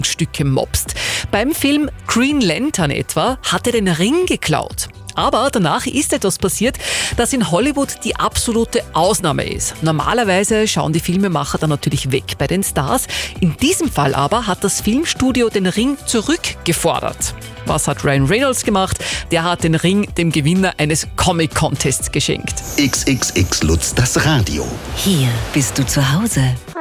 Stücke mobst. Beim Film Green Lantern etwa hat er den Ring geklaut. Aber danach ist etwas passiert, das in Hollywood die absolute Ausnahme ist. Normalerweise schauen die Filmemacher dann natürlich weg bei den Stars. In diesem Fall aber hat das Filmstudio den Ring zurückgefordert. Was hat Ryan Reynolds gemacht? Der hat den Ring dem Gewinner eines Comic-Contests geschenkt. XXX Lutz, das Radio. Hier bist du zu Hause.